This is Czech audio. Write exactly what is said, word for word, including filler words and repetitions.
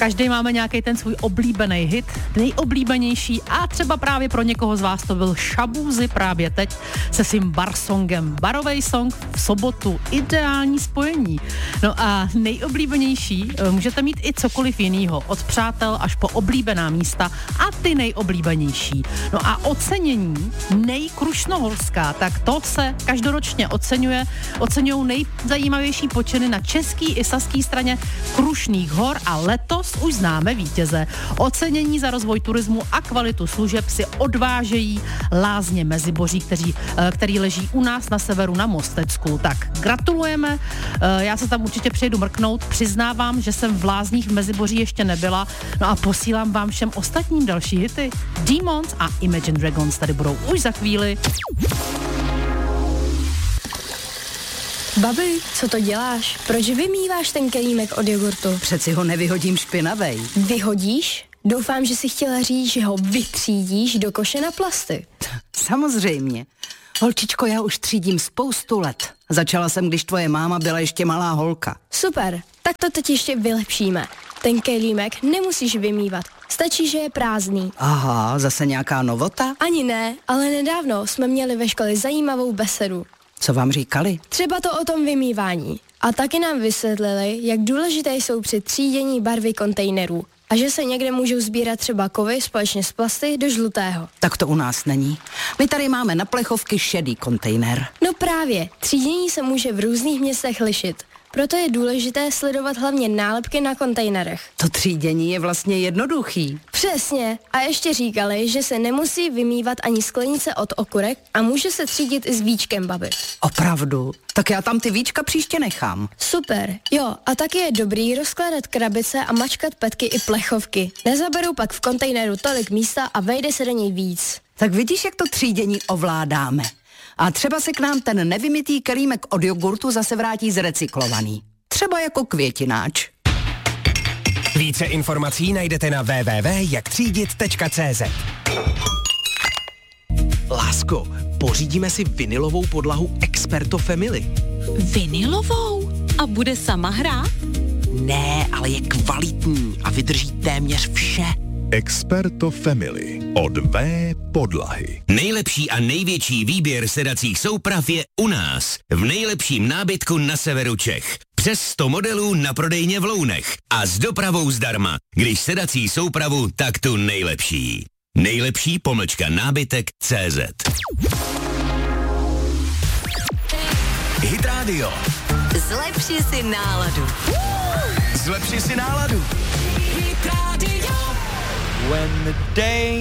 Každý máme nějaký ten svůj oblíbený hit, nejoblíbenější a třeba právě pro někoho z vás to byl Shaboozey právě teď se svým bar songem. Barovej song v sobotu, ideální spojení. No a nejoblíbenější můžete mít i cokoliv jinýho, od přátel až po oblíbená místa a ty nejoblíbenější. No a ocenění nejkrušnohorská, tak to se každoročně oceňuje. Oceňují nejzajímavější počiny na český i saský straně Krušných hor a letos už známe vítěze. Ocenění za rozvoj turismu a kvalitu služeb si odvážejí Lázně Meziboří, kteří, který leží u nás na severu na Mostecku. Tak gratulujeme, já se tam určitě přijedu mrknout, přiznávám, že jsem v Lázních v Meziboří ještě nebyla, no a posílám vám všem ostatním další hity. Demons a Imagine Dragons tady budou už za chvíli. Babi, co to děláš? Proč vymýváš ten kelímek od jogurtu? Přeci ho nevyhodím špinavej. Vyhodíš? Doufám, že si chtěla říct, že ho vytřídíš do koše na plasty. Samozřejmě. Holčičko, já už třídím spoustu let. Začala jsem, když tvoje máma byla ještě malá holka. Super, tak to teď ještě vylepšíme. Ten kelímek nemusíš vymývat, stačí, že je prázdný. Aha, zase nějaká novota? Ani ne, ale nedávno jsme měli ve škole zajímavou besedu. Co vám říkali? Třeba to o tom vymývání. A taky nám vysvětlili, jak důležité jsou při třídění barvy kontejnerů. A že se někde můžou sbírat třeba kovy společně s plasty do žlutého. Tak to u nás není. My tady máme na plechovky šedý kontejner. No právě, třídění se může v různých městech lišit. Proto je důležité sledovat hlavně nálepky na kontejnerech. To třídění je vlastně jednoduchý. Přesně. A ještě říkali, že se nemusí vymývat ani sklenice od okurek a může se třídit i s víčkem, babi. Opravdu? Tak já tam ty víčka příště nechám. Super. Jo, a taky je dobrý rozkládat krabice a mačkat petky i plechovky. Nezaberou pak v kontejneru tolik místa a vejde se do něj víc. Tak vidíš, jak to třídění ovládáme. A třeba se k nám ten nevymytý kelímek od jogurtu zase vrátí zrecyklovaný. Třeba jako květináč. Více informací najdete na w w w tečka jak třídit tečka c z. Lásko, pořídíme si vinylovou podlahu Experto Family. Vinylovou? A bude sama hrát? Ne, ale je kvalitní a vydrží téměř vše. Experto Family od V podlahy. Nejlepší a největší výběr sedacích souprav je u nás, v nejlepším nábytku na severu Čech. Přes sto modelů na prodejně v Lounech a s dopravou zdarma. Když sedací soupravu, tak tu nejlepší. Nejlepší pomlčka nábytek tečka cé zet. Hit Radio. Zlepši si náladu. Zlepši si náladu. Hit Radio. When the day